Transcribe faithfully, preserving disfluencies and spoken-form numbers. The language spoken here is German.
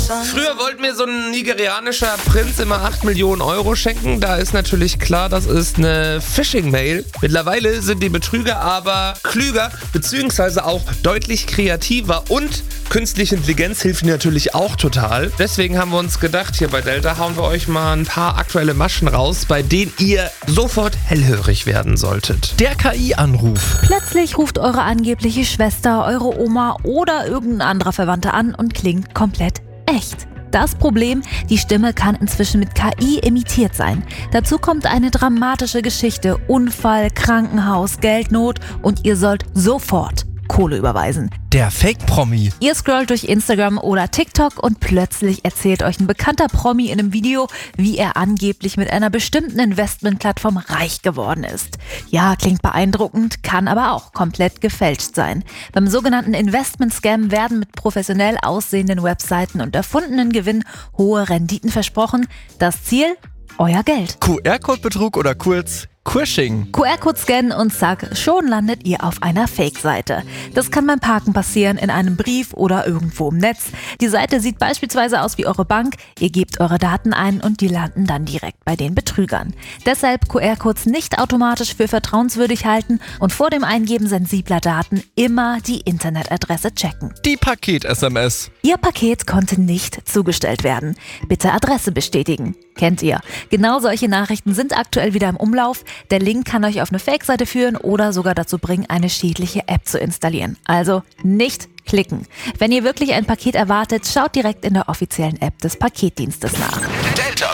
Früher wollte mir so ein nigerianischer Prinz immer acht Millionen Euro schenken. Da ist natürlich klar, das ist eine Phishing-Mail. Mittlerweile sind die Betrüger aber klüger, beziehungsweise auch deutlich kreativer, und künstliche Intelligenz hilft ihnen natürlich auch total. Deswegen haben wir uns gedacht, hier bei Delta hauen wir euch mal ein paar aktuelle Maschen raus, bei denen ihr sofort hellhörig werden solltet. Der K I-Anruf. Plötzlich ruft eure angebliche Schwester, eure Oma oder irgendein anderer Verwandter an und klingt komplett echt. Das Problem: die Stimme kann inzwischen mit K I imitiert sein. Dazu kommt eine dramatische Geschichte, Unfall, Krankenhaus, Geldnot, und ihr sollt sofort Kohle überweisen. Der Fake-Promi. Ihr scrollt durch Instagram oder TikTok und plötzlich erzählt euch ein bekannter Promi in einem Video, wie er angeblich mit einer bestimmten Investmentplattform reich geworden ist. Ja, klingt beeindruckend, kann aber auch komplett gefälscht sein. Beim sogenannten Investment-Scam werden mit professionell aussehenden Webseiten und erfundenen Gewinn hohe Renditen versprochen. Das Ziel: euer Geld. Q R-Code-Betrug oder kurz Quishing. Q R-Code scannen und zack, schon landet ihr auf einer Fake-Seite. Das kann beim Parken passieren, in einem Brief oder irgendwo im Netz. Die Seite sieht beispielsweise aus wie eure Bank, ihr gebt eure Daten ein und die landen dann direkt bei den Betrügern. Deshalb Q R-Codes nicht automatisch für vertrauenswürdig halten und vor dem Eingeben sensibler Daten immer die Internetadresse checken. Die Paket-S M S. Ihr Paket konnte nicht zugestellt werden. Bitte Adresse bestätigen. Kennt ihr. Genau solche Nachrichten sind aktuell wieder im Umlauf. Der Link kann euch auf eine Fake-Seite führen oder sogar dazu bringen, eine schädliche App zu installieren. Also nicht klicken. Wenn ihr wirklich ein Paket erwartet, schaut direkt in der offiziellen App des Paketdienstes nach.